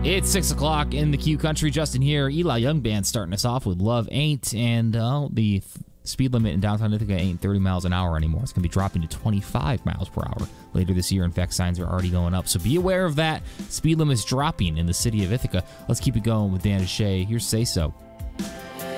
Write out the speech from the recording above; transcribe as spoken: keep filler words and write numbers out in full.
It's six o'clock in the Q Country. Justin here. Eli Young Band starting us off with Love Ain't. And uh, the th- speed limit in downtown Ithaca ain't thirty miles an hour anymore. It's going to be dropping to twenty-five miles per hour later this year. In fact, signs are already going up. So be aware of that. Speed limit is dropping in the city of Ithaca. Let's keep it going with Dan Deshay. Here's Say So.